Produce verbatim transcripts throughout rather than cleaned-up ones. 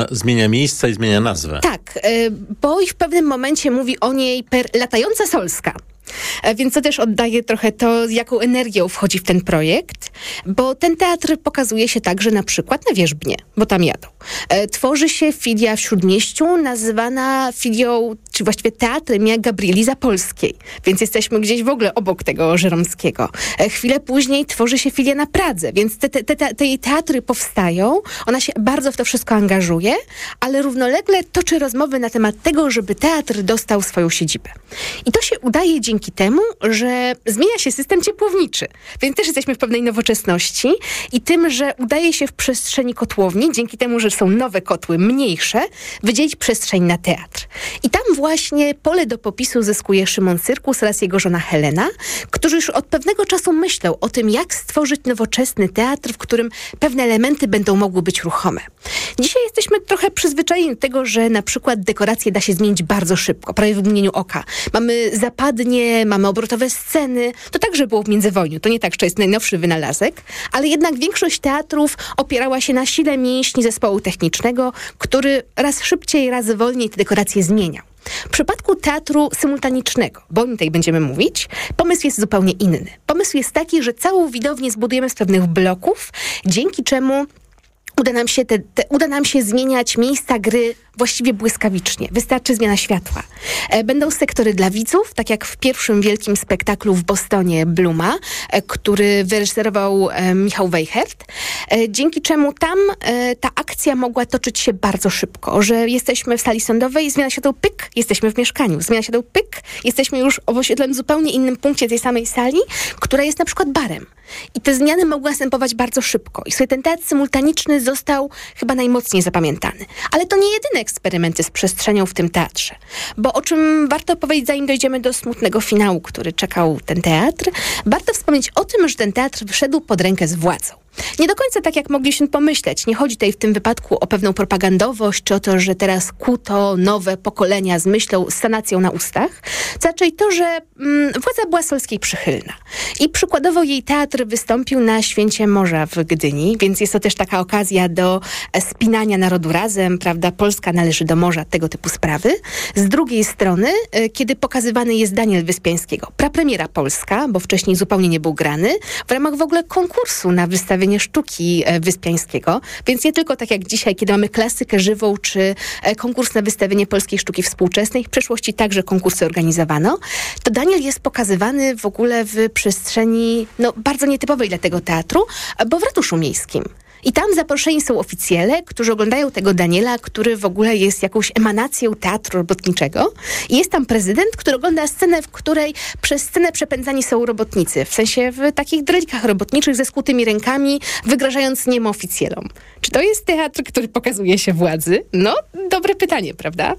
Zmienia miejsca i zmienia nazwę. Tak, bo i w pewnym momencie mówi o niej per latająca Solska. Więc to też oddaje trochę to, jaką energią wchodzi w ten projekt, bo ten teatr pokazuje się także na przykład na Wierzbnie, bo tam jadą. Tworzy się filia w Śródmieściu, nazywana filią, czy właściwie teatrem jak Gabrieli Zapolskiej, więc jesteśmy gdzieś w ogóle obok tego Żeromskiego. Chwilę później tworzy się filia na Pradze, więc te, te, te, te jej teatry powstają, ona się bardzo w to wszystko angażuje, ale równolegle toczy rozmowy na temat tego, żeby teatr dostał swoją siedzibę. I to się udaje dzięki temu, że zmienia się system ciepłowniczy, więc też jesteśmy w pewnej nowoczesności i tym, że udaje się w przestrzeni kotłowni, dzięki temu, że są nowe kotły, mniejsze, wydzielić przestrzeń na teatr. I tam właśnie pole do popisu zyskuje Szymon Syrkus oraz jego żona Helena, którzy już od pewnego czasu myślą o tym, jak stworzyć nowoczesny teatr, w którym pewne elementy będą mogły być ruchome. Dzisiaj jesteśmy trochę przyzwyczajeni do tego, że na przykład dekoracje da się zmienić bardzo szybko, prawie w mgnieniu oka. Mamy zapadnie, mamy obrotowe sceny. To także było w międzywojniu. To nie tak, że to jest najnowszy wynalazek, ale jednak większość teatrów opierała się na sile mięśni zespołu technicznego, który raz szybciej, raz wolniej te dekoracje zmieniał. W przypadku teatru symultanicznego, bo o nim tutaj będziemy mówić, pomysł jest zupełnie inny. Pomysł jest taki, że całą widownię zbudujemy z pewnych bloków, dzięki czemu Uda nam, się te, te, uda nam się zmieniać miejsca gry właściwie błyskawicznie. Wystarczy zmiana światła. E, będą sektory dla widzów, tak jak w pierwszym wielkim spektaklu w Bostonie Bluma, e, który wyreżyserował e, Michał Weichert, e, dzięki czemu tam e, ta akcja mogła toczyć się bardzo szybko, że jesteśmy w sali sądowej, zmiana świateł, pyk, jesteśmy w mieszkaniu. Zmiana świateł, pyk, jesteśmy już w osiedlowym zupełnie innym punkcie tej samej sali, która jest na przykład barem. I te zmiany mogły następować bardzo szybko. I sobie ten teatr symultaniczny został chyba najmocniej zapamiętany. Ale to nie jedyne eksperymenty z przestrzenią w tym teatrze. Bo o czym warto powiedzieć, zanim dojdziemy do smutnego finału, który czekał ten teatr, warto wspomnieć o tym, że ten teatr wszedł pod rękę z władzą. Nie do końca tak, jak mogliśmy pomyśleć. Nie chodzi tutaj w tym wypadku o pewną propagandowość, czy o to, że teraz kuto nowe pokolenia z myślą, z sanacją na ustach. To raczej to, że mm, władza była Solskiej przychylna. I przykładowo jej teatr wystąpił na Święcie Morza w Gdyni, więc jest to też taka okazja do spinania narodu razem, prawda? Polska należy do morza, tego typu sprawy. Z drugiej strony, kiedy pokazywany jest Daniel Wyspiańskiego, prapremiera polska, bo wcześniej zupełnie nie był grany, w ramach w ogóle konkursu na wystawienie sztuki Wyspiańskiego, więc nie tylko tak jak dzisiaj, kiedy mamy klasykę żywą, czy konkurs na wystawienie polskiej sztuki współczesnej, w przeszłości także konkursy organizowano, to Daniel jest pokazywany w ogóle w przestrzeni no, bardzo nietypowej dla tego teatru, bo w ratuszu miejskim. I tam zaproszeni są oficjele, którzy oglądają tego Daniela, który w ogóle jest jakąś emanacją teatru robotniczego. I jest tam prezydent, który ogląda scenę, w której przez scenę przepędzani są robotnicy. W sensie w takich drelikach robotniczych ze skutymi rękami, wygrażając niemu oficjelom. Czy to jest teatr, który pokazuje się władzy? No, dobre pytanie, prawda?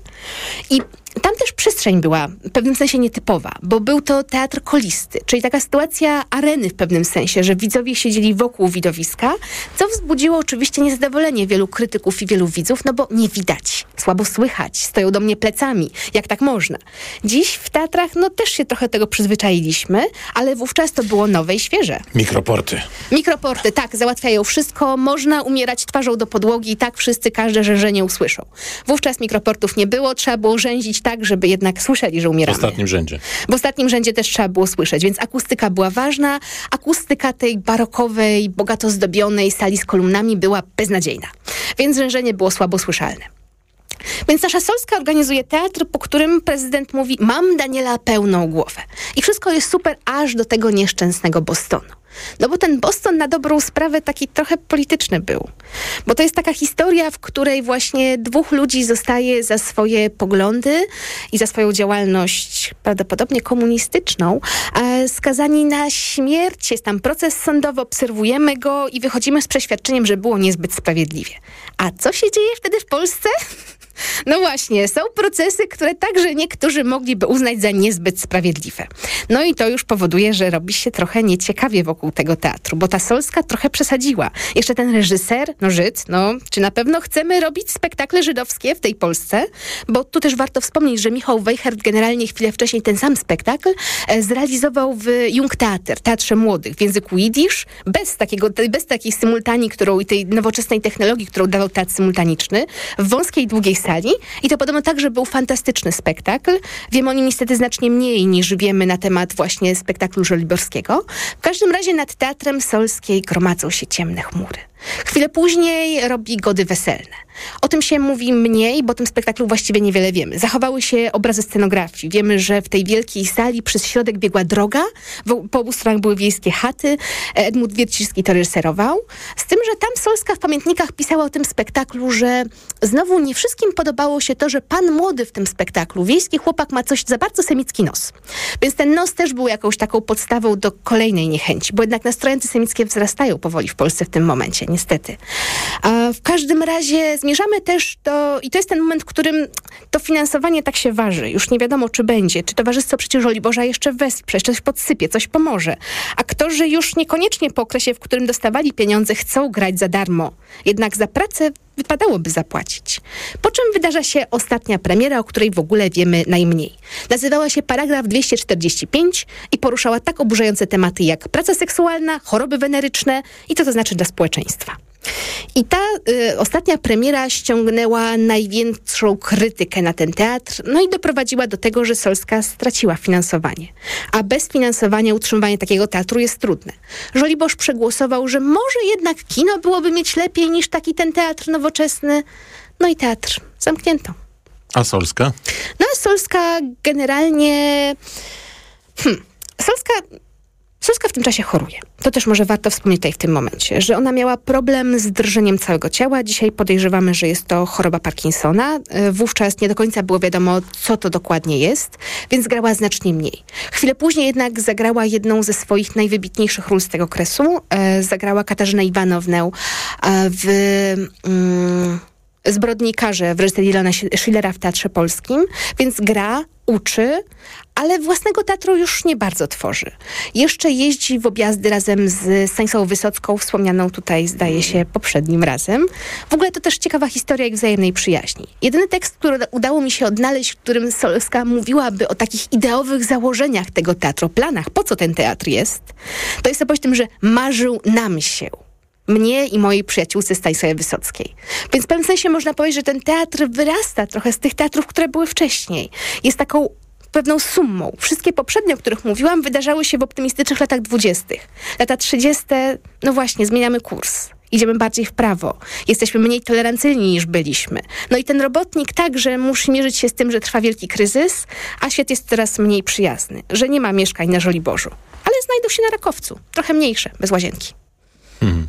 I tam też przestrzeń była w pewnym sensie nietypowa, bo był to teatr kolisty, czyli taka sytuacja areny w pewnym sensie, że widzowie siedzieli wokół widowiska, co wzbudziło oczywiście niezadowolenie wielu krytyków i wielu widzów, no bo nie widać, słabo słychać, stoją do mnie plecami, jak tak można. Dziś w teatrach no też się trochę tego przyzwyczailiśmy, ale wówczas to było nowe i świeże. Mikroporty. Mikroporty, tak, załatwiają wszystko, można umierać twarzą do podłogi i tak wszyscy każde rzężenie usłyszą. Wówczas mikroportów nie było, trzeba było rzęzić tak, żeby jednak słyszeli, że umieramy. W ostatnim rzędzie. W ostatnim rzędzie też trzeba było słyszeć, więc akustyka była ważna. Akustyka tej barokowej, bogato zdobionej sali z kolumnami była beznadziejna. Więc rzężenie było słabo słyszalne. Więc nasza Solska organizuje teatr, po którym prezydent mówi: mam Daniela pełną głowę. I wszystko jest super, aż do tego nieszczęsnego Bostonu. No bo ten Boston na dobrą sprawę taki trochę polityczny był. Bo to jest taka historia, w której właśnie dwóch ludzi zostaje za swoje poglądy i za swoją działalność prawdopodobnie komunistyczną e, skazani na śmierć. Jest tam proces sądowy, obserwujemy go i wychodzimy z przeświadczeniem, że było niezbyt sprawiedliwie. A co się dzieje wtedy w Polsce? No właśnie, są procesy, które także niektórzy mogliby uznać za niezbyt sprawiedliwe. No i to już powoduje, że robi się trochę nieciekawie wokół tego teatru, bo ta Solska trochę przesadziła. Jeszcze ten reżyser, no Żyd, no czy na pewno chcemy robić spektakle żydowskie w tej Polsce? Bo tu też warto wspomnieć, że Michał Weichert generalnie chwilę wcześniej ten sam spektakl e, zrealizował w Jungtheater, Teatrze Młodych, w języku jidysz, bez takiego, bez takiej symultanii, którą i tej nowoczesnej technologii, którą dawał teatr symultaniczny, w wąskiej, długiej sali. I to podobno także był fantastyczny spektakl. Wiemy o nim niestety znacznie mniej niż wiemy na temat właśnie spektaklu żoliborskiego. W każdym razie nad Teatrem Solskiej gromadzą się ciemne chmury. Chwilę później robi Gody weselne. O tym się mówi mniej, bo o tym spektaklu właściwie niewiele wiemy. Zachowały się obrazy scenografii. Wiemy, że w tej wielkiej sali przez środek biegła droga, po obu stronach były wiejskie chaty. Edmund Wierciński to reżyserował. Z tym, że tam Solska w pamiętnikach pisała o tym spektaklu, że znowu nie wszystkim podobało się to, że pan młody w tym spektaklu, wiejski chłopak, ma coś za bardzo semicki nos. Więc ten nos też był jakąś taką podstawą do kolejnej niechęci, bo jednak nastroje antysemickie wzrastają powoli w Polsce w tym momencie, niestety. A w każdym razie zmierzamy też do, i to jest ten moment, w którym to finansowanie tak się waży. Już nie wiadomo, czy będzie, czy Towarzystwo Przecież Żoliborza jeszcze wesprze, coś podsypie, coś pomoże. Aktorzy już niekoniecznie po okresie, w którym dostawali pieniądze, chcą grać za darmo. Jednak za pracę wypadałoby zapłacić. Po czym wydarza się ostatnia premiera, o której w ogóle wiemy najmniej. Nazywała się Paragraf dwieście czterdzieści pięć i poruszała tak oburzające tematy jak praca seksualna, choroby weneryczne i co to znaczy dla społeczeństwa. I ta y, ostatnia premiera ściągnęła największą krytykę na ten teatr, no i doprowadziła do tego, że Solska straciła finansowanie. A bez finansowania utrzymywanie takiego teatru jest trudne. Żoliborz przegłosował, że może jednak kino byłoby mieć lepiej niż taki ten teatr nowoczesny. No i teatr zamknięto. A Solska? No a Solska generalnie... Hmm, Solska... Solska w tym czasie choruje. To też może warto wspomnieć tutaj w tym momencie, że ona miała problem z drżeniem całego ciała. Dzisiaj podejrzewamy, że jest to choroba Parkinsona. Wówczas nie do końca było wiadomo, co to dokładnie jest, więc grała znacznie mniej. Chwilę później jednak zagrała jedną ze swoich najwybitniejszych ról z tego okresu. Zagrała Katarzynę Iwanownę w... Mm, Zbrodnikarze w reżyserii Leona Schillera w Teatrze Polskim, więc gra, uczy, ale własnego teatru już nie bardzo tworzy. Jeszcze jeździ w objazdy razem z Stanisławą Wysocką, wspomnianą tutaj, zdaje się, poprzednim razem. W ogóle to też ciekawa historia ich wzajemnej przyjaźni. Jedyny tekst, który udało mi się odnaleźć, w którym Solska mówiłaby o takich ideowych założeniach tego teatru, planach, po co ten teatr jest, to jest opowieść o tym, że marzył nam się. Mnie i mojej przyjaciółce Stanisławie Wysockiej. Więc w pewnym sensie można powiedzieć, że ten teatr wyrasta trochę z tych teatrów, które były wcześniej. Jest taką pewną summą. Wszystkie poprzednie, o których mówiłam, wydarzały się w optymistycznych latach dwudziestych. Lata trzydzieste, no właśnie, zmieniamy kurs. Idziemy bardziej w prawo. Jesteśmy mniej tolerancyjni niż byliśmy. No i ten robotnik także musi mierzyć się z tym, że trwa wielki kryzys, a świat jest coraz mniej przyjazny. Że nie ma mieszkań na Żoliborzu. Ale znajdą się na Rakowcu. Trochę mniejsze, bez łazienki. Hmm.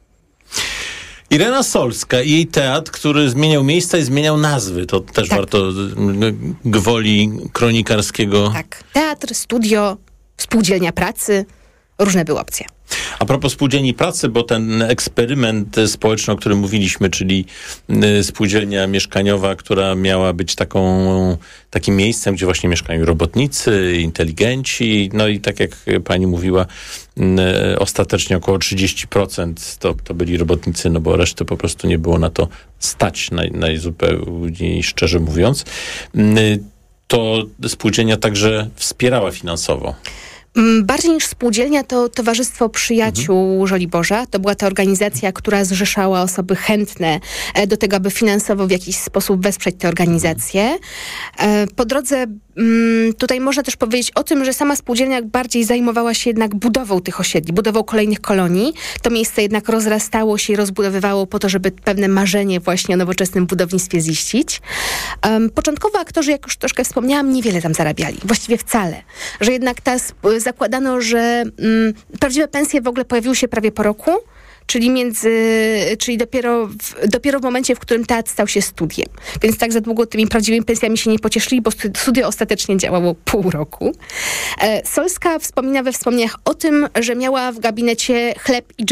Irena Solska i jej teatr, który zmieniał miejsca i zmieniał nazwy. To też tak. Warto gwoli kronikarskiego. Tak. Teatr, studio, spółdzielnia pracy. Różne były opcje. A propos spółdzielni pracy, bo ten eksperyment społeczny, o którym mówiliśmy, czyli spółdzielnia mieszkaniowa, która miała być taką, takim miejscem, gdzie właśnie mieszkają robotnicy, inteligenci, no i tak jak pani mówiła, ostatecznie około trzydzieści procent to, to byli robotnicy, no bo reszty po prostu nie było na to stać, naj, najzupełniej szczerze mówiąc. To spółdzielnia także wspierała finansowo. Bardziej niż spółdzielnia to Towarzystwo Przyjaciół mhm. Żoliborza. To była ta organizacja, która zrzeszała osoby chętne do tego, aby finansowo w jakiś sposób wesprzeć tę organizację. Po drodze tutaj można też powiedzieć o tym, że sama spółdzielnia bardziej zajmowała się jednak budową tych osiedli, budową kolejnych kolonii. To miejsce jednak rozrastało się i rozbudowywało po to, żeby pewne marzenie właśnie o nowoczesnym budownictwie ziścić. Um, początkowo aktorzy, jak już troszkę wspomniałam, niewiele tam zarabiali. Właściwie wcale. Że jednak ta, zakładano, że um, prawdziwe pensje w ogóle pojawiły się prawie po roku. Czyli między, czyli dopiero w, dopiero w momencie, w którym teatr stał się studiem. Więc tak za długo tymi prawdziwymi pensjami się nie pocieszyli, bo studio ostatecznie działało pół roku. E, Solska wspomina we wspomnieniach o tym, że miała w gabinecie chleb i dżem,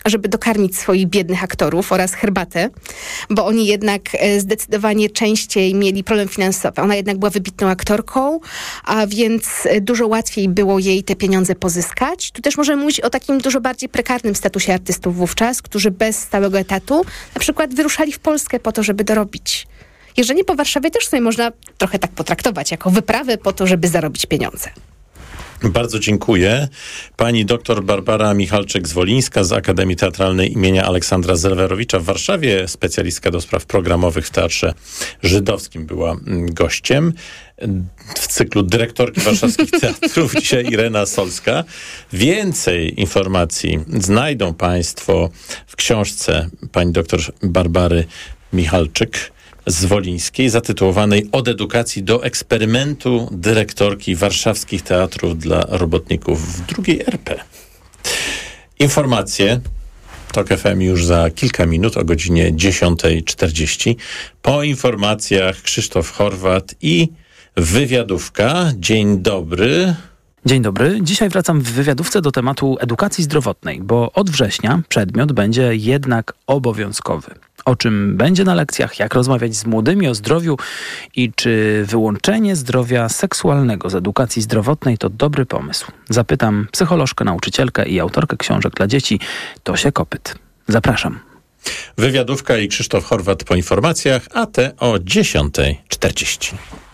żeby dokarmić swoich biednych aktorów oraz herbatę, bo oni jednak zdecydowanie częściej mieli problem finansowy. Ona jednak była wybitną aktorką, a więc dużo łatwiej było jej te pieniądze pozyskać. Tu też możemy mówić o takim dużo bardziej prekarnym statusie artystów wówczas, którzy bez stałego etatu na przykład wyruszali w Polskę po to, żeby dorobić. Jeżdżenie po Warszawie też sobie można trochę tak potraktować, jako wyprawę po to, żeby zarobić pieniądze. Bardzo dziękuję. Pani doktor Barbara Michalczyk-Zwolińska z Akademii Teatralnej imienia Aleksandra Zelwerowicza w Warszawie, specjalistka do spraw programowych w Teatrze Żydowskim, była gościem. W cyklu dyrektorki warszawskich teatrów dzisiaj Irena Solska. Więcej informacji znajdą Państwo w książce pani doktor Barbary Michalczyk z Wolińskiej, zatytułowanej Od edukacji do eksperymentu dyrektorki warszawskich teatrów dla robotników w drugiej R P. Informacje TOK F M już za kilka minut o godzinie dziesiąta czterdzieści. Po informacjach Krzysztof Horwat i wywiadówka. Dzień dobry. Dzień dobry. Dzisiaj wracam w wywiadówce do tematu edukacji zdrowotnej, bo od września przedmiot będzie jednak obowiązkowy. O czym będzie na lekcjach, jak rozmawiać z młodymi o zdrowiu i czy wyłączenie zdrowia seksualnego z edukacji zdrowotnej to dobry pomysł. Zapytam psycholożkę, nauczycielkę i autorkę książek dla dzieci Tosię Kopyt. Zapraszam. Wywiadówka i Krzysztof Horwat po informacjach, a te o dziesiąta czterdzieści.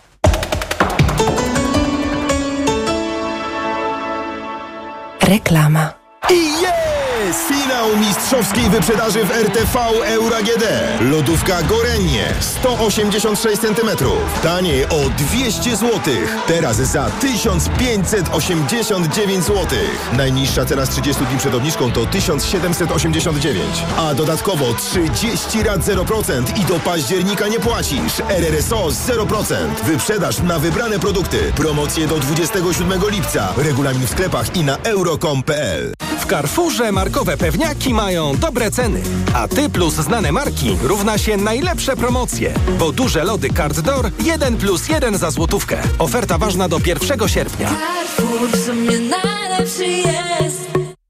Reklama. I jest! Finał mistrzowskiej wyprzedaży w R T V Euro A G D. Lodówka Gorenje sto osiemdziesiąt sześć centymetrów. Taniej o dwieście złotych. Teraz za tysiąc pięćset osiemdziesiąt dziewięć złotych. Najniższa cena z trzydziestu dni przed obniżką to tysiąc siedemset osiemdziesiąt dziewięć. A dodatkowo trzydzieści rat zero procent i do października nie płacisz. R R S O zero procent. Wyprzedaż na wybrane produkty. Promocje do dwudziestego siódmego lipca. Regulamin w sklepach i na euro kropka com kropka p l. W Carrefourze markowe pewniaki mają dobre ceny, a Ty plus znane marki równa się najlepsze promocje. Bo duże lody Card Door jeden plus jeden za złotówkę. Oferta ważna do pierwszego sierpnia. Carrefour w sumie najlepszy jest.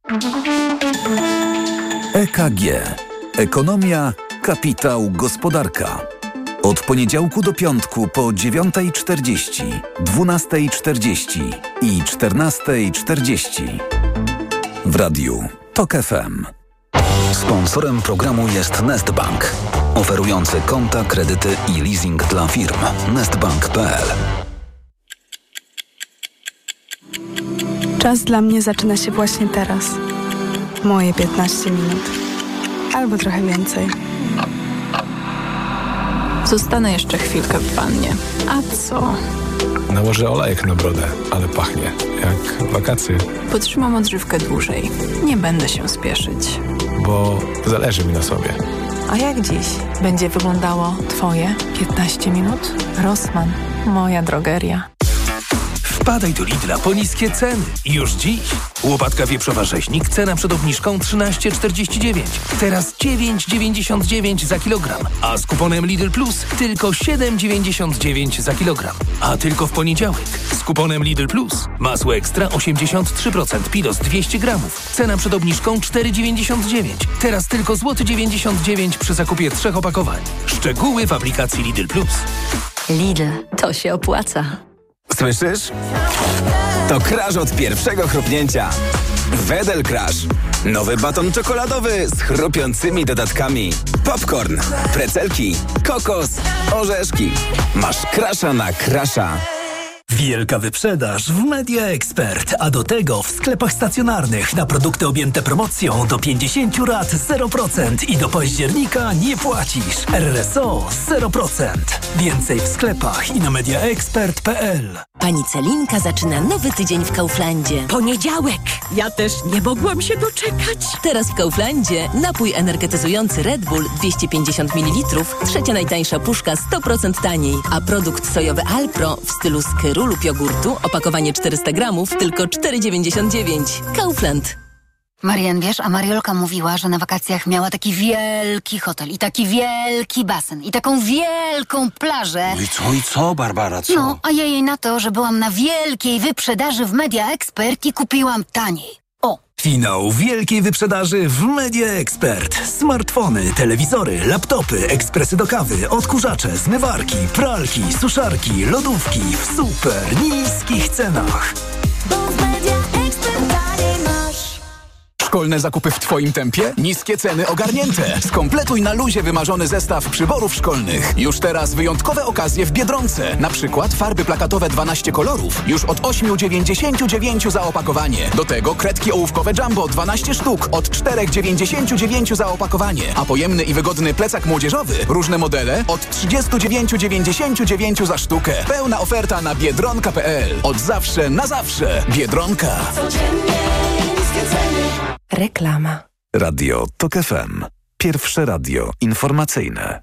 E K G. Ekonomia, kapitał, gospodarka. Od poniedziałku do piątku po dziewiąta czterdzieści, dwunasta czterdzieści i czternasta czterdzieści. W radiu TOK F M. Sponsorem programu jest Nestbank, oferujący konta, kredyty i leasing dla firm. nestbank kropka p l. Czas dla mnie zaczyna się właśnie teraz. Moje piętnaście minut. Albo trochę więcej. Zostanę jeszcze chwilkę w wannie. A co? Nałożę olejek na brodę, ale pachnie jak wakacje. Potrzymam odżywkę dłużej. Nie będę się spieszyć. Bo zależy mi na sobie. A jak dziś będzie wyglądało Twoje piętnaście minut? Rossmann, moja drogeria. Wpadaj do Lidla po niskie ceny. Już dziś. Łopatka wieprzowa rzeźnik, cena przed obniżką trzynaście czterdzieści dziewięć. Teraz dziewięć dziewięćdziesiąt dziewięć za kilogram. A z kuponem Lidl Plus tylko siedem dziewięćdziesiąt dziewięć za kilogram. A tylko w poniedziałek z kuponem Lidl Plus. Masło ekstra osiemdziesiąt trzy procent Pilos dwieście gramów. Cena przed obniżką cztery dziewięćdziesiąt dziewięć. Teraz tylko złoty dziewięćdziesiąt dziewięć przy zakupie trzech opakowań. Szczegóły w aplikacji Lidl Plus. Lidl, to się opłaca. Słyszysz? To crash od pierwszego chrupnięcia. Wedel Crash. Nowy baton czekoladowy z chrupiącymi dodatkami. Popcorn, precelki, kokos, orzeszki. Masz crasha na crasha. Wielka wyprzedaż w Media Expert, a do tego w sklepach stacjonarnych na produkty objęte promocją do pięćdziesiąt rat zero procent i do października nie płacisz. R R S O zero procent. Więcej w sklepach i na mediaexpert kropka p l. Pani Celinka zaczyna nowy tydzień w Kauflandzie. Poniedziałek! Ja też nie mogłam się doczekać. Teraz w Kauflandzie napój energetyzujący Red Bull dwieście pięćdziesiąt mililitrów, trzecia najtańsza puszka sto procent taniej, a produkt sojowy Alpro w stylu skyru lub jogurtu, opakowanie czterysta gramów, tylko cztery dziewięćdziesiąt dziewięć. Kaufland. Marian, wiesz, a Mariolka mówiła, że na wakacjach miała taki wielki hotel i taki wielki basen i taką wielką plażę. No i co, i co, Barbara, co? No, a ja jej na to, że byłam na wielkiej wyprzedaży w Media Expert i kupiłam taniej. O, Finał wielkiej wyprzedaży w Media Expert. Smartfony, telewizory, laptopy, ekspresy do kawy, odkurzacze, zmywarki, pralki, suszarki, lodówki w super niskich cenach. Szkolne zakupy w Twoim tempie? Niskie ceny ogarnięte. Skompletuj na luzie wymarzony zestaw przyborów szkolnych. Już teraz wyjątkowe okazje w Biedronce. Na przykład farby plakatowe dwanaście kolorów już od osiem dziewięćdziesiąt dziewięć za opakowanie. Do tego kredki ołówkowe Jumbo dwanaście sztuk od cztery dziewięćdziesiąt dziewięć za opakowanie. A pojemny i wygodny plecak młodzieżowy, różne modele od trzydzieści dziewięć dziewięćdziesiąt dziewięć za sztukę. Pełna oferta na biedronka kropka p l. Od zawsze na zawsze. Biedronka. Reklama. Radio Tok F M. Pierwsze radio informacyjne.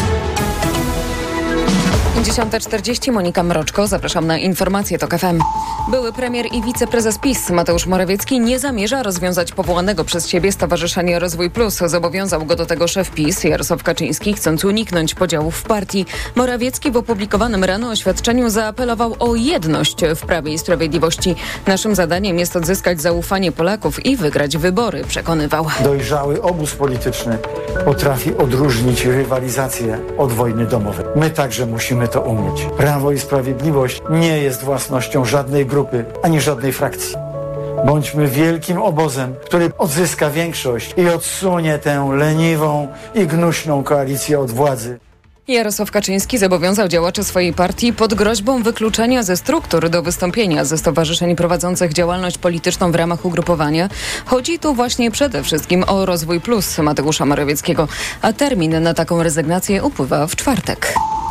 dziesiąta czterdzieści, Monika Mroczko, zapraszam na informacje Tok F M. Były premier i wiceprezes PiS Mateusz Morawiecki nie zamierza rozwiązać powołanego przez siebie Stowarzyszenia Rozwój Plus. Zobowiązał go do tego szef PiS Jarosław Kaczyński, chcąc uniknąć podziałów w partii. Morawiecki w opublikowanym rano oświadczeniu zaapelował o jedność w Prawie i Sprawiedliwości. Naszym zadaniem jest odzyskać zaufanie Polaków i wygrać wybory, przekonywał. Dojrzały obóz polityczny potrafi odróżnić rywalizację od wojny domowej. My także musimy to umieć. Prawo i Sprawiedliwość nie jest własnością żadnej grupy, ani żadnej frakcji. Bądźmy wielkim obozem, który odzyska większość i odsunie tę leniwą i gnuśną koalicję od władzy. Jarosław Kaczyński zobowiązał działaczy swojej partii pod groźbą wykluczenia ze struktur do wystąpienia ze stowarzyszeń prowadzących działalność polityczną w ramach ugrupowania. Chodzi tu właśnie przede wszystkim o Rozwój Plus Mateusza Morawieckiego, a termin na taką rezygnację upływa w czwartek.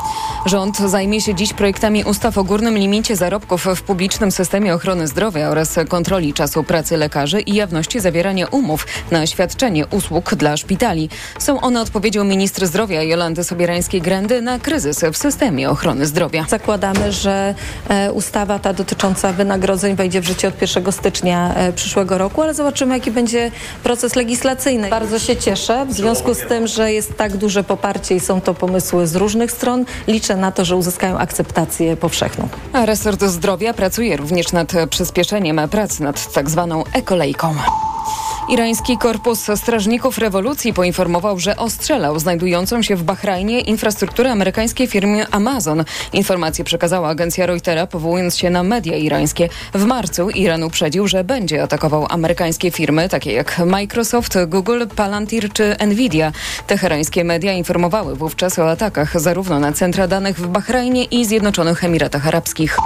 Rząd zajmie się dziś projektami ustaw o górnym limicie zarobków w publicznym systemie ochrony zdrowia oraz kontroli czasu pracy lekarzy i jawności zawierania umów na świadczenie usług dla szpitali. Są one odpowiedzią ministra zdrowia Jolanty Sobierańskiej-Grendy na kryzys w systemie ochrony zdrowia. Zakładamy, że e, ustawa ta dotycząca wynagrodzeń wejdzie w życie od pierwszego stycznia e, przyszłego roku, ale zobaczymy, jaki będzie proces legislacyjny. Bardzo się cieszę w związku z tym, że jest tak duże poparcie i są to pomysły z różnych stron. Liczę na to, że uzyskają akceptację powszechną. A resort zdrowia pracuje również nad przyspieszeniem prac nad tak zwaną ekolejką. Irański Korpus Strażników Rewolucji poinformował, że ostrzelał znajdującą się w Bahrajnie infrastrukturę amerykańskiej firmy Amazon. Informację przekazała agencja Reutera, powołując się na media irańskie. W marcu Iran uprzedził, że będzie atakował amerykańskie firmy, takie jak Microsoft, Google, Palantir czy Nvidia. Teherańskie media informowały wówczas o atakach zarówno na centra danych w Bahrajnie i Zjednoczonych Emiratach Arabskich.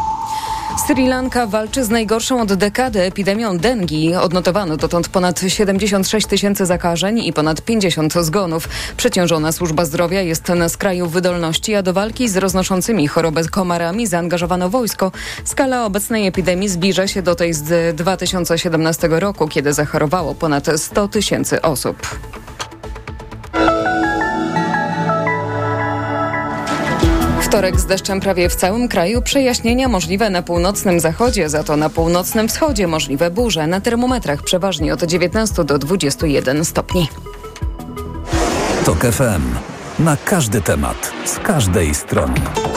Sri Lanka walczy z najgorszą od dekady epidemią dengi. Odnotowano dotąd ponad siedemdziesiąt sześć tysięcy zakażeń i ponad pięćdziesiąt zgonów. Przeciążona służba zdrowia jest na skraju wydolności, a do walki z roznoszącymi chorobę komarami zaangażowano wojsko. Skala obecnej epidemii zbliża się do tej z dwa tysiące siedemnastego roku, kiedy zachorowało ponad sto tysięcy osób. Wtorek z deszczem prawie w całym kraju, przejaśnienia możliwe na północnym zachodzie, za to na północnym wschodzie możliwe burze. Na termometrach przeważnie od dziewiętnastu do dwudziestu jeden stopni. Tok F M. Na każdy temat, z każdej strony.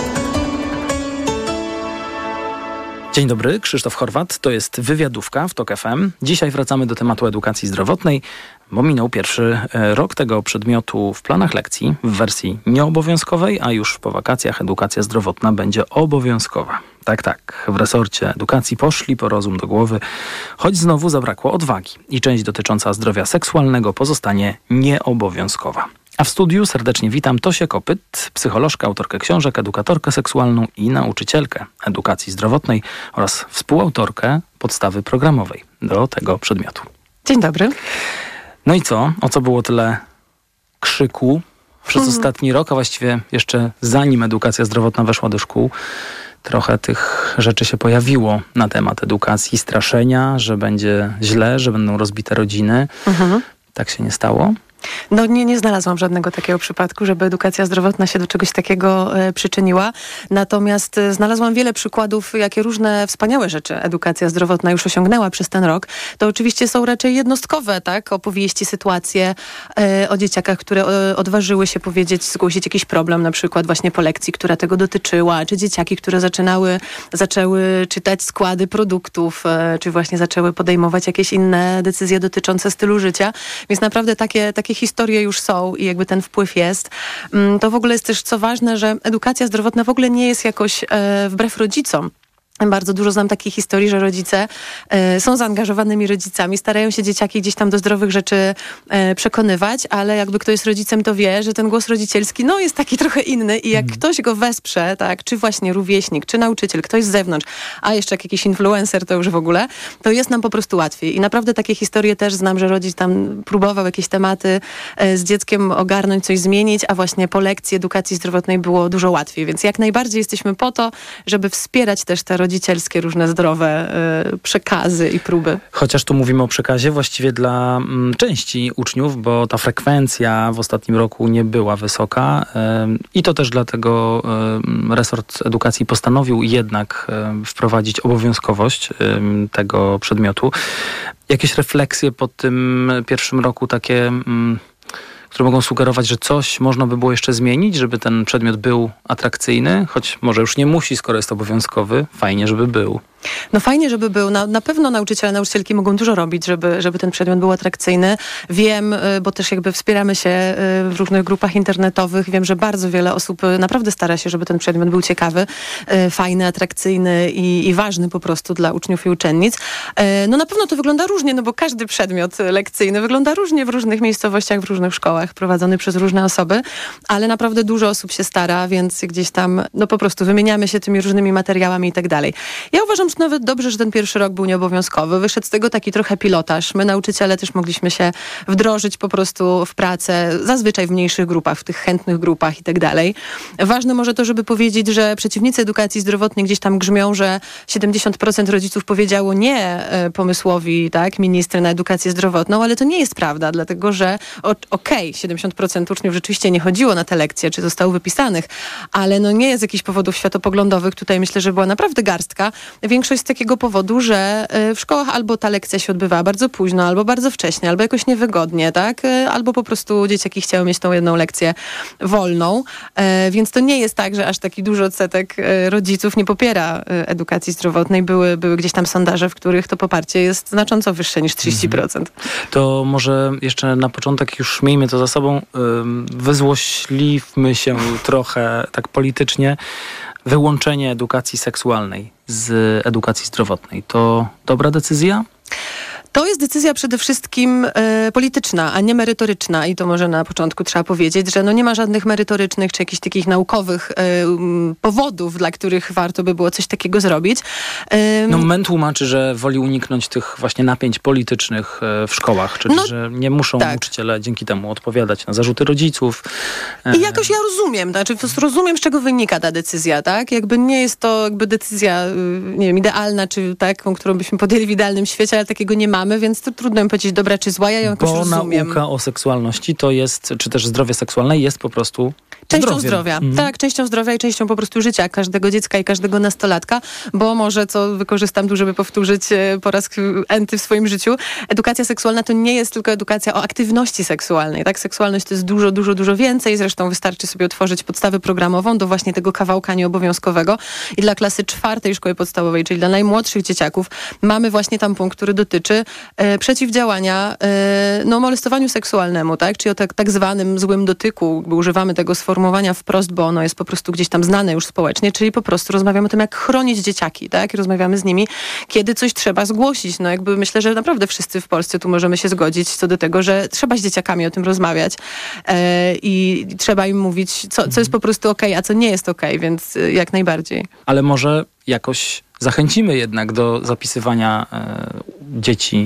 Dzień dobry, Krzysztof Horwat, to jest Wywiadówka w Tok F M. Dzisiaj wracamy do tematu edukacji zdrowotnej, bo minął pierwszy rok tego przedmiotu w planach lekcji w wersji nieobowiązkowej, a już po wakacjach edukacja zdrowotna będzie obowiązkowa. Tak, tak, w resorcie edukacji poszli po rozum do głowy, choć znowu zabrakło odwagi i część dotycząca zdrowia seksualnego pozostanie nieobowiązkowa. A w studiu serdecznie witam Tosię Kopyt, psycholożkę, autorkę książek, edukatorkę seksualną i nauczycielkę edukacji zdrowotnej oraz współautorkę podstawy programowej do tego przedmiotu. Dzień dobry. No i co? O co było tyle krzyku przez hmm. ostatni rok, a właściwie jeszcze zanim edukacja zdrowotna weszła do szkół? Trochę tych rzeczy się pojawiło na temat edukacji, straszenia, że będzie źle, że będą rozbite rodziny. Mhm. Tak się nie stało? No nie, nie znalazłam żadnego takiego przypadku, żeby edukacja zdrowotna się do czegoś takiego e, przyczyniła. Natomiast e, znalazłam wiele przykładów, jakie różne wspaniałe rzeczy edukacja zdrowotna już osiągnęła przez ten rok. To oczywiście są raczej jednostkowe, tak, opowieści, sytuacje e, o dzieciakach, które e, odważyły się powiedzieć, zgłosić jakiś problem, na przykład właśnie po lekcji, która tego dotyczyła, czy dzieciaki, które zaczynały, zaczęły czytać składy produktów, e, czy właśnie zaczęły podejmować jakieś inne decyzje dotyczące stylu życia. Więc naprawdę takie, takie historie już są i jakby ten wpływ jest. To w ogóle jest też, co ważne, że edukacja zdrowotna w ogóle nie jest jakoś e, wbrew rodzicom. Bardzo dużo znam takich historii, że rodzice e, są zaangażowanymi rodzicami, starają się dzieciaki gdzieś tam do zdrowych rzeczy e, przekonywać, ale jakby kto jest rodzicem, to wie, że ten głos rodzicielski no, jest taki trochę inny i jak hmm. ktoś go wesprze, tak, czy właśnie rówieśnik, czy nauczyciel, ktoś z zewnątrz, a jeszcze jak jakiś influencer, to już w ogóle, to jest nam po prostu łatwiej. I naprawdę takie historie też znam, że rodzic tam próbował jakieś tematy e, z dzieckiem ogarnąć, coś zmienić, a właśnie po lekcji edukacji zdrowotnej było dużo łatwiej. Więc jak najbardziej jesteśmy po to, żeby wspierać też te rodzicielskie różne zdrowe y, przekazy i próby. Chociaż tu mówimy o przekazie właściwie dla m, części uczniów, bo ta frekwencja w ostatnim roku nie była wysoka y, i to też dlatego y, resort edukacji postanowił jednak y, wprowadzić obowiązkowość y, tego przedmiotu. Jakieś refleksje po tym pierwszym roku takie... Y, które mogą sugerować, że coś można by było jeszcze zmienić, żeby ten przedmiot był atrakcyjny, choć może już nie musi, skoro jest obowiązkowy. Fajnie, żeby był. No fajnie, żeby był. Na, na pewno nauczyciele, nauczycielki mogą dużo robić, żeby, żeby ten przedmiot był atrakcyjny. Wiem, bo też jakby wspieramy się w różnych grupach internetowych. Wiem, że bardzo wiele osób naprawdę stara się, żeby ten przedmiot był ciekawy, fajny, atrakcyjny i, i ważny po prostu dla uczniów i uczennic. No na pewno to wygląda różnie, no bo każdy przedmiot lekcyjny wygląda różnie w różnych miejscowościach, w różnych szkołach, prowadzony przez różne osoby, ale naprawdę dużo osób się stara, więc gdzieś tam no po prostu wymieniamy się tymi różnymi materiałami i tak dalej. Ja uważam, że nawet dobrze, że ten pierwszy rok był nieobowiązkowy. Wyszedł z tego taki trochę pilotaż. My, nauczyciele, też mogliśmy się wdrożyć po prostu w pracę, zazwyczaj w mniejszych grupach, w tych chętnych grupach i tak dalej. Ważne może to, żeby powiedzieć, że przeciwnicy edukacji zdrowotnej gdzieś tam grzmią, że siedemdziesiąt procent rodziców powiedziało nie pomysłowi, tak, ministra na edukację zdrowotną, ale to nie jest prawda, dlatego że okej, okay, siedemdziesiąt procent uczniów rzeczywiście nie chodziło na te lekcje, czy zostało wypisanych, ale no nie jest jakichś powodów światopoglądowych. Tutaj myślę, że była naprawdę garstka. Większość z takiego powodu, że w szkołach albo ta lekcja się odbywała bardzo późno, albo bardzo wcześnie, albo jakoś niewygodnie, tak? Albo po prostu dzieciaki chciały mieć tą jedną lekcję wolną. Więc to nie jest tak, że aż taki duży odsetek rodziców nie popiera edukacji zdrowotnej. Były, były gdzieś tam sondaże, w których to poparcie jest znacząco wyższe niż trzydzieści procent. To może jeszcze na początek już miejmy to za sobą. Wyzłośliwmy się trochę tak politycznie. Wyłączenie edukacji seksualnej z edukacji zdrowotnej. To dobra decyzja? To jest decyzja przede wszystkim e, polityczna, a nie merytoryczna i to może na początku trzeba powiedzieć, że no nie ma żadnych merytorycznych czy jakichś takich naukowych e, powodów, dla których warto by było coś takiego zrobić. E, no M E N tłumaczy, że woli uniknąć tych właśnie napięć politycznych e, w szkołach, czyli no, że nie muszą tak. uczyciele dzięki temu odpowiadać na zarzuty rodziców. E, I jakoś ja rozumiem, znaczy rozumiem, z czego wynika ta decyzja, tak? Jakby nie jest to jakby decyzja, nie wiem, idealna, czy taką, którą byśmy podjęli w idealnym świecie, ale takiego nie ma. Więc to trudno mi powiedzieć dobra czy zła, ja ją jakoś Bo rozumiem. Bo nauka o seksualności to jest, czy też zdrowie seksualne jest po prostu częścią zdrowiem. zdrowia. Mhm. Tak, częścią zdrowia i częścią po prostu życia każdego dziecka i każdego nastolatka, bo może, co wykorzystam tu, żeby powtórzyć po raz enty w swoim życiu, edukacja seksualna to nie jest tylko edukacja o aktywności seksualnej, tak? Seksualność to jest dużo, dużo, dużo więcej, zresztą wystarczy sobie otworzyć podstawę programową do właśnie tego kawałka nieobowiązkowego i dla klasy czwartej szkoły podstawowej, czyli dla najmłodszych dzieciaków, mamy właśnie tam punkt, który dotyczy e, przeciwdziałania e, no, molestowaniu seksualnemu, tak? Czyli o tak, tak zwanym złym dotyku, bo używamy tego sformułowania wprost, bo ono jest po prostu gdzieś tam znane już społecznie, czyli po prostu rozmawiamy o tym, jak chronić dzieciaki, tak? I rozmawiamy z nimi, kiedy coś trzeba zgłosić. No jakby myślę, że naprawdę wszyscy w Polsce tu możemy się zgodzić co do tego, że trzeba z dzieciakami o tym rozmawiać e, i trzeba im mówić, co, co jest po prostu okej, a co nie jest okej, więc e, jak najbardziej. Ale może jakoś zachęcimy jednak do zapisywania e, dzieci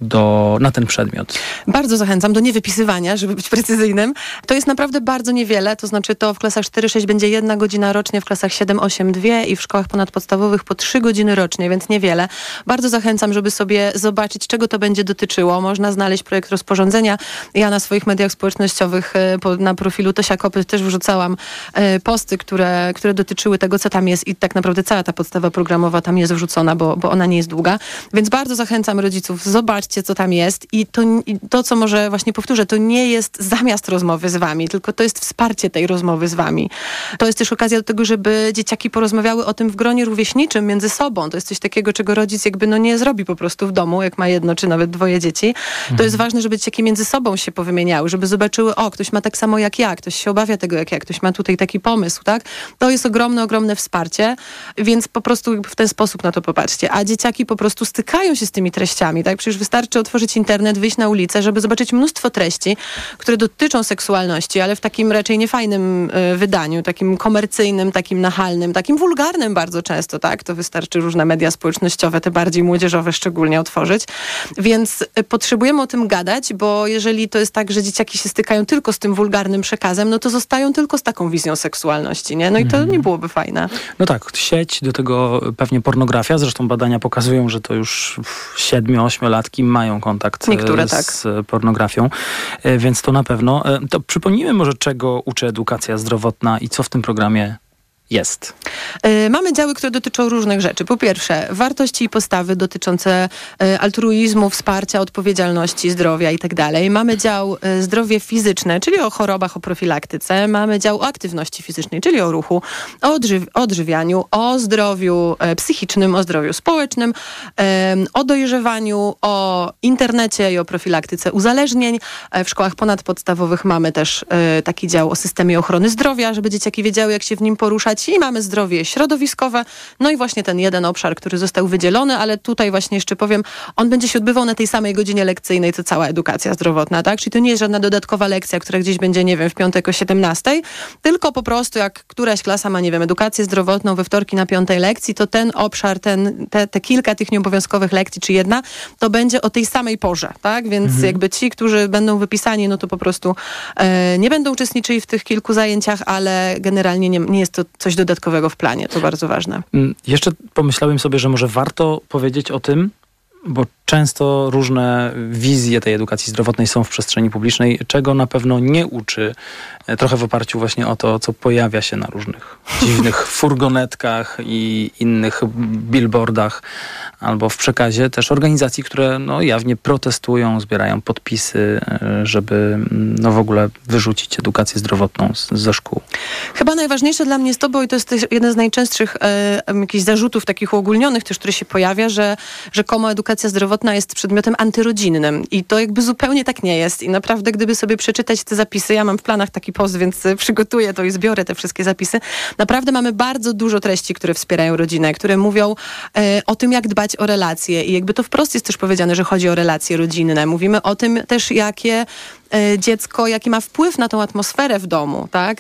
do, na ten przedmiot? Bardzo zachęcam do niewypisywania, żeby być precyzyjnym. To jest naprawdę bardzo niewiele, to znaczy to w klasach cztery sześć będzie jedna godzina rocznie, w klasach siedem osiem dwie i w szkołach ponadpodstawowych po trzy godziny rocznie, więc niewiele. Bardzo zachęcam, żeby sobie zobaczyć, czego to będzie dotyczyło. Można znaleźć projekt rozporządzenia. Ja na swoich mediach społecznościowych na profilu Tosia Kopy też wrzucałam posty, które, które dotyczyły tego, co tam jest i tak naprawdę cała ta podstawa programowa tam jest wrzucona, bo, bo ona nie jest długa. Więc bardzo zachęcam rodziców, zobaczcie, co tam jest i to, i to, co może właśnie powtórzę, to nie jest zamiast rozmowy z wami, tylko to jest wsparcie tej rozmowy z wami. To jest też okazja do tego, żeby dzieciaki porozmawiały o tym w gronie rówieśniczym między sobą. To jest coś takiego, czego rodzic jakby no nie zrobi po prostu w domu, jak ma jedno czy nawet dwoje dzieci. To jest ważne, żeby dzieciaki między sobą się powymieniały, żeby zobaczyły, o, ktoś ma tak samo jak ja, ktoś się obawia tego jak ja, ktoś ma tutaj taki pomysł, tak? To jest ogromne, ogromne wsparcie, więc po prostu w ten sposób na to popatrzcie. A dzieciaki po prostu stykają się z tymi treściami, tak? Przecież wystarczy otworzyć internet, wyjść na ulicę, żeby zobaczyć mnóstwo treści, które dotyczą seksualności, ale w takim raczej niefajnym y, wydaniu, takim komercyjnym, takim nachalnym, takim wulgarnym bardzo często, tak? To wystarczy różne media społecznościowe, te bardziej młodzieżowe szczególnie otworzyć. Więc y, potrzebujemy o tym gadać, bo jeżeli to jest tak, że dzieciaki się stykają tylko z tym wulgarnym przekazem, no to zostają tylko z taką wizją seksualności, nie? No i to nie byłoby fajne. No tak, sieć, do tego pewnie pornografia, zresztą badania pokazują, że to już siedmiu, ośmiolatki mają kontakt Niektóre, z tak. pornografią, więc to na pewno. To przypomnijmy może, czego uczy edukacja zdrowotna i co w tym programie jest. Yy, mamy działy, które dotyczą różnych rzeczy. Po pierwsze, wartości i postawy dotyczące yy, altruizmu, wsparcia, odpowiedzialności, zdrowia i tak dalej. Mamy dział yy, zdrowie fizyczne, czyli o chorobach, o profilaktyce. Mamy dział o aktywności fizycznej, czyli o ruchu, o odżyw- odżywianiu, o zdrowiu yy, psychicznym, o zdrowiu społecznym, yy, o dojrzewaniu, o internecie i o profilaktyce uzależnień. Yy, w szkołach ponadpodstawowych mamy też yy, taki dział o systemie ochrony zdrowia, żeby dzieciaki wiedziały, jak się w nim poruszać. I mamy zdrowie środowiskowe, no i właśnie ten jeden obszar, który został wydzielony, ale tutaj właśnie jeszcze powiem, on będzie się odbywał na tej samej godzinie lekcyjnej, co cała edukacja zdrowotna, tak? Czyli to nie jest żadna dodatkowa lekcja, która gdzieś będzie, nie wiem, w piątek o siedemnastej, tylko po prostu jak któraś klasa ma, nie wiem, edukację zdrowotną we wtorki na piątej lekcji, to ten obszar, ten, te, te kilka tych nieobowiązkowych lekcji, czy jedna, to będzie o tej samej porze, tak? Więc mhm. jakby ci, którzy będą wypisani, no to po prostu e, nie będą uczestniczyli w tych kilku zajęciach, ale generalnie nie, nie jest to coś dodatkowego w planie. To bardzo ważne. Jeszcze pomyślałem sobie, że może warto powiedzieć o tym, bo często różne wizje tej edukacji zdrowotnej są w przestrzeni publicznej, czego na pewno nie uczy, trochę w oparciu właśnie o to, co pojawia się na różnych dziwnych furgonetkach i innych billboardach, albo w przekazie też organizacji, które no, jawnie protestują, zbierają podpisy, żeby no, w ogóle wyrzucić edukację zdrowotną z, ze szkół. Chyba najważniejsze dla mnie jest to, bo to jest też jeden z najczęstszych e, jakichś zarzutów takich uogólnionych też, który się pojawia, że rzekomo edukacja zdrowotna jest przedmiotem antyrodzinnym i to jakby zupełnie tak nie jest i naprawdę gdyby sobie przeczytać te zapisy, ja mam w planach taki post, więc przygotuję to i zbiorę te wszystkie zapisy. Naprawdę mamy bardzo dużo treści, które wspierają rodzinę, które mówią e, o tym, jak dbać o relacje i jakby to wprost jest też powiedziane, że chodzi o relacje rodzinne. Mówimy o tym też, jakie dziecko, jaki ma wpływ na tą atmosferę w domu, tak?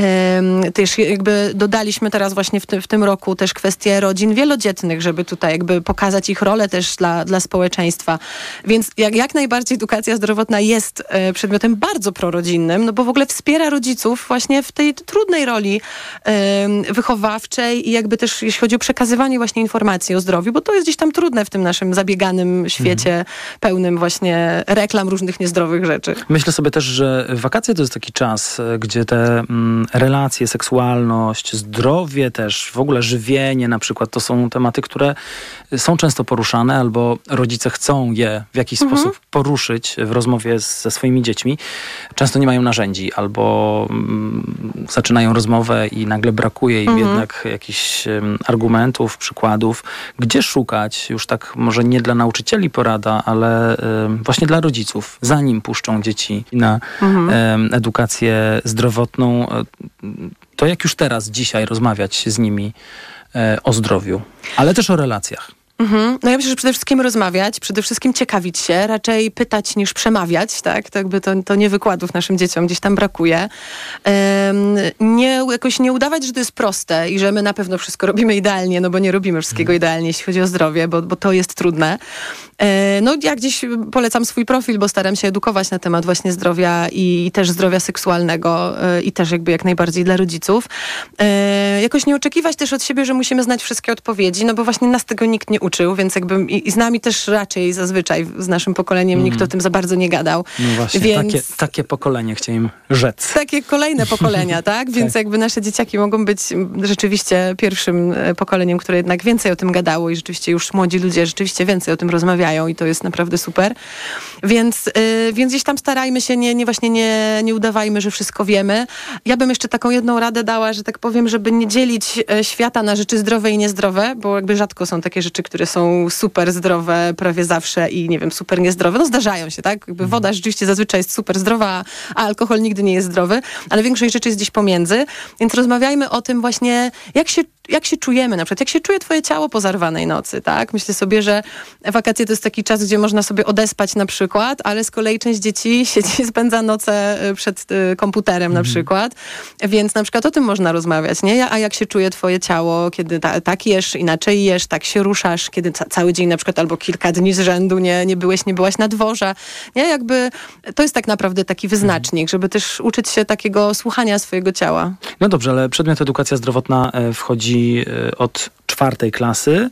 Też jakby dodaliśmy teraz właśnie w, ty, w tym roku też kwestię rodzin wielodzietnych, żeby tutaj jakby pokazać ich rolę też dla, dla społeczeństwa. Więc jak, jak najbardziej edukacja zdrowotna jest przedmiotem bardzo prorodzinnym, no bo w ogóle wspiera rodziców właśnie w tej trudnej roli wychowawczej i jakby też jeśli chodzi o przekazywanie właśnie informacji o zdrowiu, bo to jest gdzieś tam trudne w tym naszym zabieganym świecie mhm. pełnym właśnie reklam różnych niezdrowych rzeczy. Myślę sobie też, że wakacje to jest taki czas, gdzie te mm, relacje, seksualność, zdrowie też, w ogóle żywienie na przykład, to są tematy, które są często poruszane albo rodzice chcą je w jakiś mhm. sposób poruszyć w rozmowie z, ze swoimi dziećmi. Często nie mają narzędzi albo mm, zaczynają rozmowę i nagle brakuje im mhm. jednak jakichś um, argumentów, przykładów. Gdzie szukać? Już tak może nie dla nauczycieli porada, ale um, właśnie dla rodziców, zanim puszczą dzieci na mhm. e, edukację zdrowotną, to jak już teraz, dzisiaj rozmawiać z nimi e, o zdrowiu, ale też o relacjach. Mhm. No ja myślę, że przede wszystkim rozmawiać, przede wszystkim ciekawić się, raczej pytać niż przemawiać, tak? To jakby to, to nie wykładów naszym dzieciom gdzieś tam brakuje. Um, nie, jakoś nie udawać, że to jest proste i że my na pewno wszystko robimy idealnie, no bo nie robimy wszystkiego mhm. idealnie, jeśli chodzi o zdrowie, bo, bo to jest trudne. E, no ja gdzieś polecam swój profil, bo staram się edukować na temat właśnie zdrowia i, i też zdrowia seksualnego e, i też jakby jak najbardziej dla rodziców. E, jakoś nie oczekiwać też od siebie, że musimy znać wszystkie odpowiedzi, no bo właśnie nas tego nikt nie uczył, więc jakby i, i z nami też raczej zazwyczaj z naszym pokoleniem mm. nikt o tym za bardzo nie gadał. No właśnie, więc... takie, takie pokolenie chciałem rzec. Takie kolejne pokolenia, tak? Więc tak. jakby nasze dzieciaki mogą być rzeczywiście pierwszym pokoleniem, które jednak więcej o tym gadało i rzeczywiście już młodzi ludzie rzeczywiście więcej o tym rozmawiają i to jest naprawdę super. Więc, yy, więc gdzieś tam starajmy się, nie, nie właśnie nie, nie udawajmy, że wszystko wiemy. Ja bym jeszcze taką jedną radę dała, że tak powiem, żeby nie dzielić świata na rzeczy zdrowe i niezdrowe, bo jakby rzadko są takie rzeczy, które są super zdrowe prawie zawsze i nie wiem, super niezdrowe. No zdarzają się, tak? Jakby woda rzeczywiście zazwyczaj jest super zdrowa, a alkohol nigdy nie jest zdrowy, ale większość rzeczy jest gdzieś pomiędzy. Więc rozmawiajmy o tym właśnie, jak się jak się czujemy, na przykład, jak się czuje twoje ciało po zarwanej nocy, tak? Myślę sobie, że wakacje to jest taki czas, gdzie można sobie odespać na przykład, ale z kolei część dzieci siedzi, spędza noce przed y, komputerem mm. na przykład, więc na przykład o tym można rozmawiać, nie? A jak się czuje twoje ciało, kiedy ta, tak jesz, inaczej jesz, tak się ruszasz, kiedy ca- cały dzień na przykład albo kilka dni z rzędu nie, nie byłeś, nie byłaś na dworze, nie? Jakby to jest tak naprawdę taki wyznacznik, żeby też uczyć się takiego słuchania swojego ciała. No dobrze, ale przedmiot edukacja zdrowotna wchodzi od czwartej klasy,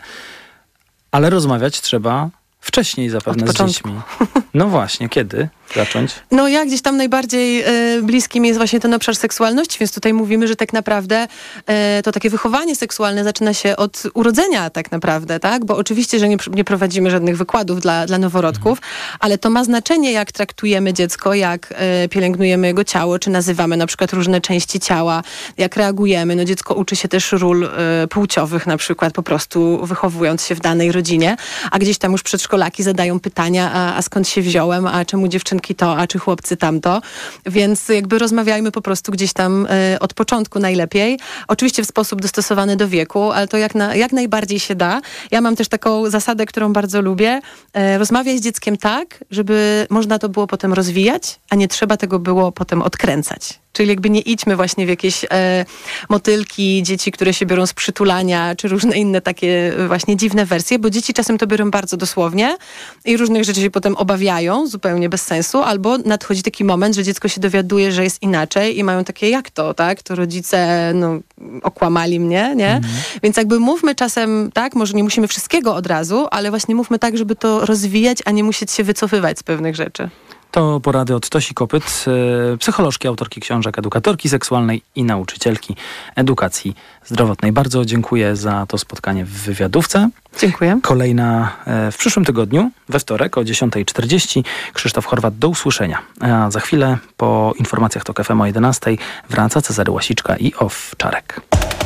ale rozmawiać trzeba wcześniej zapewne z dziećmi. No właśnie, kiedy zacząć? No ja gdzieś tam najbardziej y, bliskim jest właśnie ten obszar seksualności, więc tutaj mówimy, że tak naprawdę y, to takie wychowanie seksualne zaczyna się od urodzenia tak naprawdę, tak? Bo oczywiście, że nie, nie prowadzimy żadnych wykładów dla, dla noworodków, mhm. ale to ma znaczenie, jak traktujemy dziecko, jak y, pielęgnujemy jego ciało, czy nazywamy na przykład różne części ciała, jak reagujemy. No dziecko uczy się też ról y, płciowych na przykład, po prostu wychowując się w danej rodzinie, a gdzieś tam już przedszkolaki zadają pytania, a, a skąd się wziąłem, a czemu dziewczynki to, a czy chłopcy tamto. Więc jakby rozmawiajmy po prostu gdzieś tam y, od początku najlepiej. Oczywiście w sposób dostosowany do wieku, ale to jak, na, jak najbardziej się da. Ja mam też taką zasadę, którą bardzo lubię. Y, rozmawiaj z dzieckiem tak, żeby można to było potem rozwijać, a nie trzeba tego było potem odkręcać. Czyli jakby nie idźmy właśnie w jakieś e, motylki, dzieci, które się biorą z przytulania, czy różne inne takie właśnie dziwne wersje, bo dzieci czasem to biorą bardzo dosłownie i różnych rzeczy się potem obawiają, zupełnie bez sensu, albo nadchodzi taki moment, że dziecko się dowiaduje, że jest inaczej i mają takie, jak to, tak? To rodzice, no, okłamali mnie, nie? Mhm. Więc jakby mówmy czasem, tak, może nie musimy wszystkiego od razu, ale właśnie mówmy tak, żeby to rozwijać, a nie musieć się wycofywać z pewnych rzeczy. To porady od Tosi Kopyt, psycholożki, autorki książek, edukatorki seksualnej i nauczycielki edukacji zdrowotnej. Bardzo dziękuję za to spotkanie w wywiadówce. Dziękuję. Kolejna w przyszłym tygodniu, we wtorek o dziesiąta czterdzieści. Krzysztof Horwat, do usłyszenia. A za chwilę po informacjach TOK F M o jedenastej wraca Cezary Łasiczka i Owczarek.